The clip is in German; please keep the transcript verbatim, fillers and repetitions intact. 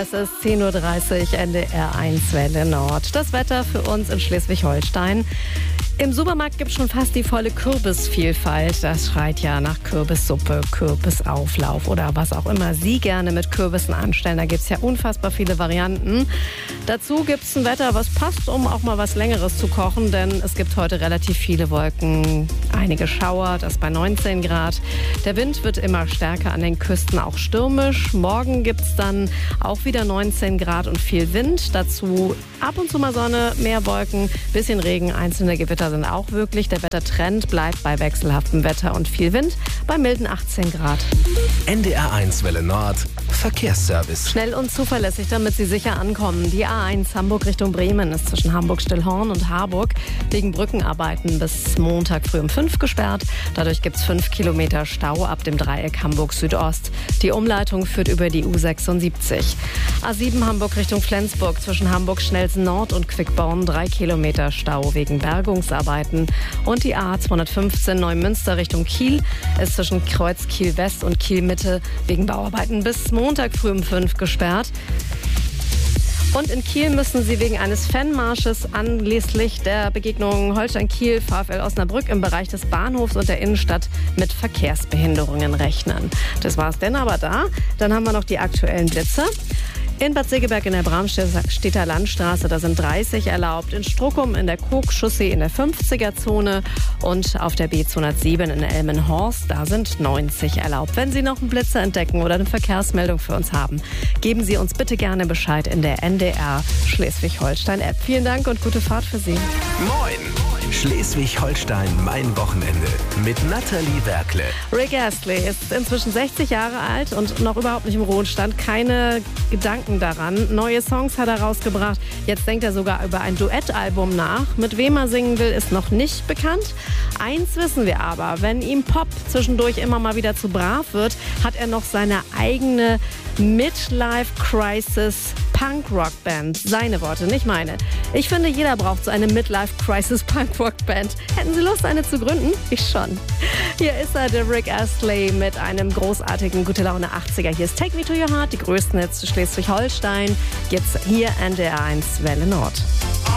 Es ist zehn Uhr dreißig, N D R eins Welle Nord. Das Wetter für uns in Schleswig-Holstein. Im Supermarkt gibt es schon fast die volle Kürbisvielfalt. Das schreit ja nach Kürbissuppe, Kürbisauflauf oder was auch immer Sie gerne mit Kürbissen anstellen. Da gibt es ja unfassbar viele Varianten. Dazu gibt es ein Wetter, was passt, um auch mal was Längeres zu kochen, denn es gibt heute relativ viele Wolken, einige Schauer, das bei neunzehn Grad. Der Wind wird immer stärker an den Küsten, auch stürmisch. Morgen gibt es dann auch wieder neunzehn Grad und viel Wind. Dazu ab und zu mal Sonne, mehr Wolken, bisschen Regen, einzelne Gewitter sind auch wirklich. Der Wettertrend bleibt bei wechselhaftem Wetter und viel Wind bei milden achtzehn Grad. N D R eins Welle Nord Verkehrsservice. Schnell und zuverlässig, damit Sie sicher ankommen. Die A eins Hamburg Richtung Bremen ist zwischen Hamburg-Stillhorn und Harburg wegen Brückenarbeiten bis Montag früh um fünf gesperrt. Dadurch gibt es fünf Kilometer Stau ab dem Dreieck Hamburg Südost. Die Umleitung führt über die U sechsundsiebzig. A sieben Hamburg Richtung Flensburg zwischen Hamburg-Schnelsen Nord und Quickborn drei Kilometer Stau wegen Bergungsarbeiten. Und die A zweihundertfünfzehn Neumünster Richtung Kiel ist zwischen Kreuz Kiel West und Kiel Mitte wegen Bauarbeiten bis Montag früh um fünf gesperrt. Und in Kiel müssen Sie wegen eines Fanmarsches anlässlich der Begegnung Holstein-Kiel VfL Osnabrück im Bereich des Bahnhofs und der Innenstadt mit Verkehrsbehinderungen rechnen. Das war's denn aber da. Dann haben wir noch die aktuellen Blitze. In Bad Segeberg in der Bramstedter Landstraße, da sind dreißig erlaubt. In Struckum in der Koog-Chaussee in der fünfziger-Zone und auf der B zweihundertsieben in Elmenhorst, da sind neunzig erlaubt. Wenn Sie noch einen Blitzer entdecken oder eine Verkehrsmeldung für uns haben, geben Sie uns bitte gerne Bescheid in der N D R Schleswig-Holstein-App. Vielen Dank und gute Fahrt für Sie. Moin! Schleswig-Holstein, mein Wochenende mit Nathalie Werkle. Rick Astley ist inzwischen sechzig Jahre alt und noch überhaupt nicht im Ruhestand. Keine Gedanken daran. Neue Songs hat er rausgebracht. Jetzt denkt er sogar über ein Duettalbum nach. Mit wem er singen will, ist noch nicht bekannt. Eins wissen wir aber, wenn ihm Pop zwischendurch immer mal wieder zu brav wird, hat er noch seine eigene Midlife-Crisis Punk-Rock-Band. Seine Worte, nicht meine. Ich finde, jeder braucht so eine Midlife-Crisis Punk-Rock-Band. Hätten Sie Lust, eine zu gründen? Ich schon. Hier ist er, der Rick Astley, mit einem großartigen Gute Laune achtziger. Hier ist Take Me To Your Heart, die größten Hits Schleswig-Holstein. Jetzt hier N D R eins Welle Nord.